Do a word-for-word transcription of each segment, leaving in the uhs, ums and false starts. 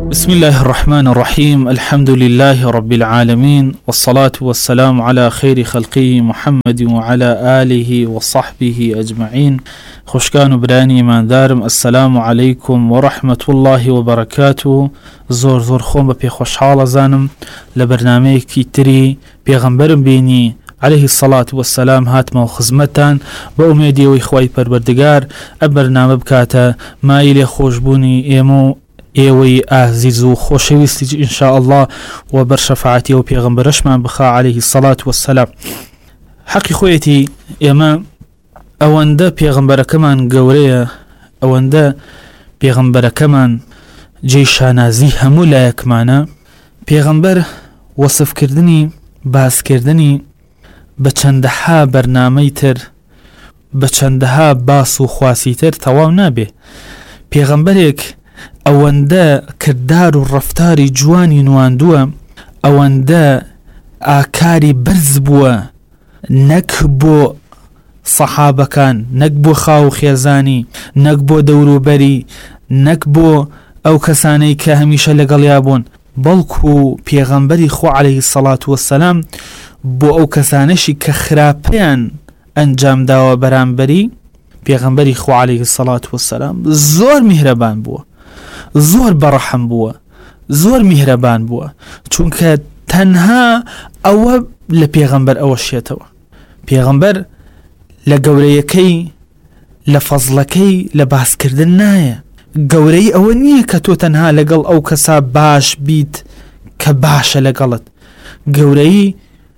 بسم الله الرحمن الرحيم. الحمد لله رب العالمين، والصلاة والسلام على خير خلقه محمد وعلى آله وصحبه أجمعين. خوشكان براني من دارم، السلام عليكم ورحمة الله وبركاته. زور زور خوم ببي خوشحال زانم لبرنامج كيتري بيغمبرم بيني عليه الصلاة والسلام هاتما وخزمتان بأميدي وإخوائي پروردگار أبرنامه بكاتا ما إلي خوشبوني إيمو ئێوەی ئازیز و خۆشەویستی ئینشاء الله و بەر شەفاعەتی و پێغەمبەرشمان بخا عليه الصلاة والسلام. حەقی خۆیەتی ئێمە ئەوەندە پێغەمبەرەکەمان گەورەیە، ئەوەندە پێغەمبەرەکەمان جێی شانازی هەموو لایەکمانە. پێغەمبەر وەسفکردنی باسکردنی بە چەندەها بەرنامەی تر، بە چەندەها باس و خواسی تر تەواو نابێ. پێغەمبەرێک ئەوەندە کردار و ڕەفتاری جوانی نواندووە، ئەوەندە ئاکاری بەرز بووە، نەک بۆ سەحابەکان، نەک بۆ خاو خێزانی، نەک بۆ دەوروبەری، نەک بۆ ئەو کەسانەی کە هەمیشە لەگەڵیا بوون، بەڵکو پێغەمبەری خۆ عەلەیهی سەڵات وەسەلام بۆ ئەو کەسانەشی کە خراپەیان ئەنجام داوە بەرامبەری پێغەمبەری خۆ عەلەیهی سەڵات وەسەلام زۆر میهرەبان بووە، زۆر بەڕەحم بووە، زۆر میهرەبان بووە، چونکە تەنها ئەوە لە پێغەمبەر ئەوە شێتەوە. پێغەمبەر لە گەورەیەکەی، لە فەزڵەکەی، لە باسکردن نایە. گەورەی ئەوە نییە کە تۆ تەنها لەگەڵ ئەو کەسا باش بیت کە باشە لەگەڵت. گەورەی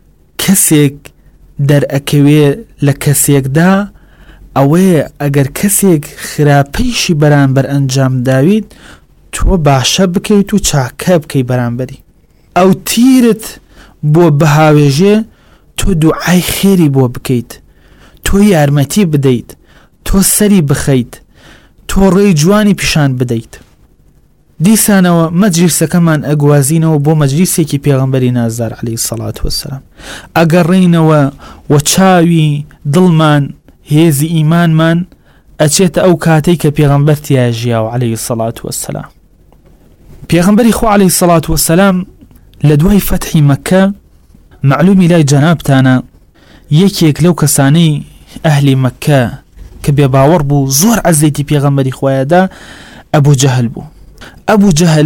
کەسێک دەرئەکەوێ لە کەسێکدا ئەوەیە ئەگەر کەسێک خراپەیشی بەرامبەر ئەنجام داویت تۆ باشە بکەیت و چاکە بکەی بەرامبەری. ئەو تیرت بۆ بەهاوێژێ تۆ دوعای خێری بۆ بکەیت، تۆ یارمەتی بدەیت، تۆ سەری بخەیت، تۆ ڕێی جوانی پیشان بدەیت. دیسانەوە مەجلیسەکەمان ئەگوازینەوە بۆ مەجلیسێکی پێغەمبەری نازدار عەلەیهی سەڵات وەسەلام، ئەگەڕێینەوە و چاوی دڵمان هێزی ئیمانمان ئەچێتە ئەو کاتەی کە پێغەمبەر تیا ژیاوە عەلەیهی سەڵات وەسەلام. پێغەمبەری خۆ عەلەیهی سەڵات وەسەلام لە دوای فەتحی مەککە معلومی لای جەنابتانە یەکێک لەو کەسانەی ئەهلی مەککە کە بێباوەڕ بوو زۆر عەزەیەتی پێغەمبەری خۆیەدا ئەبوو جەهل بوو. ئەبوو جەهل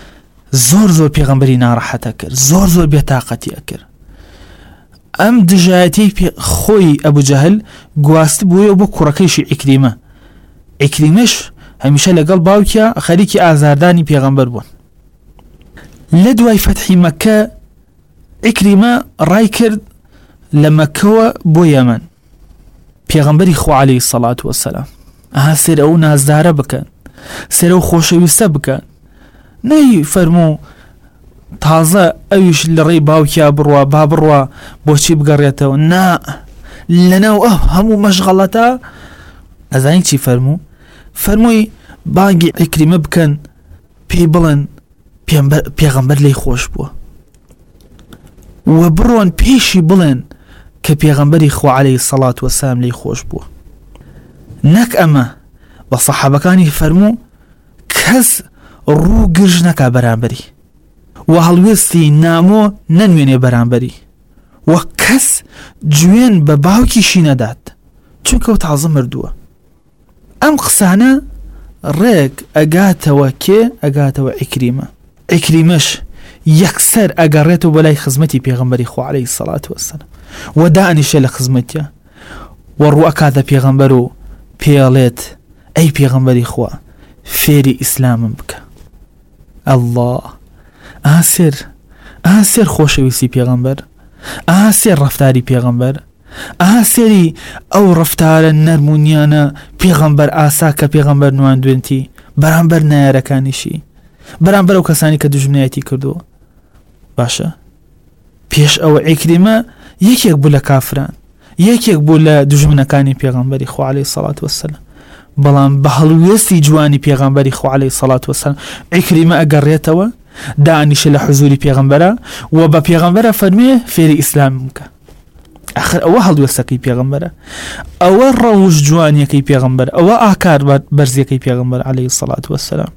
زۆر زۆر پێغەمبەری ناڕەحەتە کرد، زۆر زۆر بێتاقەتی ئەکرد. ئەم دژایەتی خۆی ئەبوو جەهل گواست بووە بۆ کوڕەکەیشی عیکریمە. عیکریمەش هەمیشە لەگەڵ باوکیە خەریکی ئازاردانی پێغەمبەر بوون. لە دوای فەتحی مەککە عیکریمە ڕای کرد لە مەککەوە بۆ یەمەن. پێغەمبەری خۆ عەلەیهی سەڵات وەسەلام ئەها سێر ئەو نازدارە بکەن، سێر ئەو خۆشەویستە بکەن، نەی فەرموو تازە ئەویش لە ڕێی باوکیا بڕوە با بڕوە بۆچی بگەڕێتەوە. نا، لەناو ئەو هەموو مەشغەڵەتە ئەزانی چی فەرموو؟ فەرمووی بانگی عیکریمە بکەن، پێی بڵێن پێغەمبەر لێی خۆش بووە و بڕۆن پێشی بڵێن کە پێغەمبەری خۆ عەلەیهی سەڵات وەسەلام لێی خۆش بووە. نەک ئەمە بە سەحابەکانی فەرموو کەس ڕوو گرژ نەکا بەرامبەری و هەڵوێستی نامۆ نەنوێنێ بەرامبەری و کەس گوێن بە باوکیشی نەدات چونکە ئەو تازە مردووە. ئەم قسانە ڕێک ئەگاتەوە کێ؟ ئەگاتەوە عیکریمە. عیکریمەش یەکسەر ئەگەڕێتەوە بەلای خزمەتی پێغەمبەری خۆ عەلەیهی سەڵات وەسەلام و دائنیشە لە خزمەتیە و ڕوو ئەکاتە پێغەمبەر و پێڵێت ئەی پێغەمبەری خوا فێری ئیسلامم بکە. ئەڵڵا، ئاها سێر ئاها سێر خۆشەویستی پێغەمبەر، ئاها سێر ڕەفتاری پێغەمبەر، ئاها سێری ئەو ڕەفتارە نەرمونیانە پێغەمبەر ئاسا کە پێغەمبەر نواندوێنتی بەرامبەر نایارەکانیشی، بەرامبەر ئەو کەسانی کە دوژمنایەتی کردووە. باشە پێش ئەوە عیکریمە یەکێک بوو لە کافران، یەکێک بوو لە دوژمنەکانی پێغەمبەری خۆ عەلەیهی سەڵات وەسەلام، بەڵام بە هەڵوێستی جوانی پێغەمبەری خۆ عەلەیهی سەڵات وەسەلام عیکریمە ئەگەڕێتەوە دانیشە لە حزوری پێغەمبەرە و بە پێغەمبەرە فەرمێ فێری ئیسلام بکە. آخر ئەوە هەڵوێستەکەی پێغەمبەرە، ئەوە ڕەوش جوانیەکەی پێغەمبەر، ئەوە ئاکار بەرزیەکەی پێغەمبەر عەلەیهی سەڵات وەسەلام.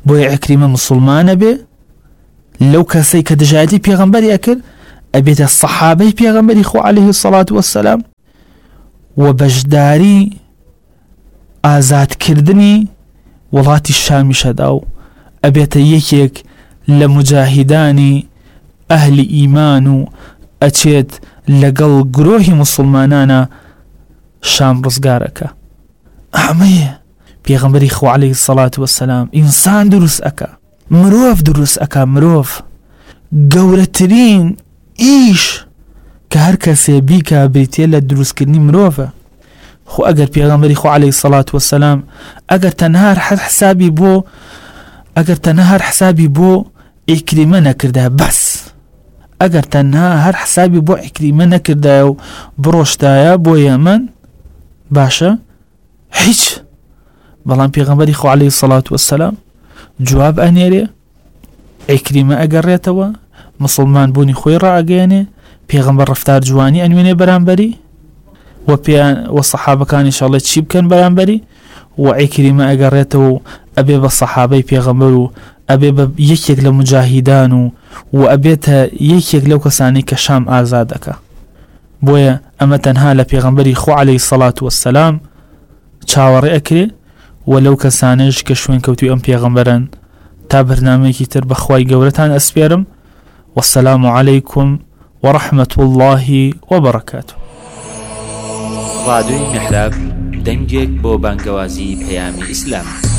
بۆیە عیکریمە مسلمانە بێ لەو کەسەی کە دژایەتی پێغەمبەری ئەکرد ئەبێتە سەحابەی پێغەمبەری خوا عەلەیهی السەڵات وەسسەلام و بەشداری ئازادکردنی وڵاتی شامیشەدا و ئەبێتە یەکێک لە مجاهیدانی ئەهلی ئیمان و ئەچێت لەگەڵ گرۆهی مسلمانانە شام ڕزگارەکە. ئەمەیە پێغەمبەری خوا عەلەیهی السەڵات وەسسەلام ئینسان دروست ئەکا، مرۆڤ دروست ئەکا. مرۆڤ گەورەترین ئیش کە هەر کەسێ بیکە بریتێ لە دروستکردنی مرۆڤە. خۆ ئەگەر پێغەمبەری خوا عەلەیهی السەڵات وەسسەلام ئەگەر تەنها هەر حسابی بۆ ئەگەر تەنها هەر حسابی بۆ عیکریمە نەکردە بەس، ئەگەر تەنها هەر حسابی بۆ عیکریمە نەکردایە و بڕۆشتایە بۆ یەمەن باشە هیچ. بەڵام پێغەمبەری خوا عەلەیهی السەڵات وەسسەلام جواب ئەنێرێ، عیکریمە ئەگەڕێتەوە، مسلمان بوونی خۆی ڕائەگەیەنێ، پێغەمبەر ڕەفتار جوانی ئەنوێنێ بەرامبەری و پێیان و سەحابەکانی ئینشاءڵڵا چی بکەن بەرامبەری، و عیکریمە ئەگەڕێتەوە و ئەبێ بە سەحابەی پێغەمبەر و ئەبێ بە یەکێک لە مجاهیدان و و ئەبێتە یەکێک لەو کەسانی کە شام ئازاد دەکا. بۆیە ئەمە تەنها لە پێغەمبەری خوا عەلەیهی السەڵات وەسسەلام چاوەڕێ ئەکرێ و لەو کەسانش کە شوێن کەوتوی ئەم پێغەمبەرن. تا بەرنامەیەکی تر بەخوای گەورەتان ئەسپێرم. وەسسەلامو عەلەیکم وەڕەحمەت الله وبەڕەکاتوه. ڕادیۆی میحراب دەنگێک بۆ بانگەوازی پەیامی ئیسلام.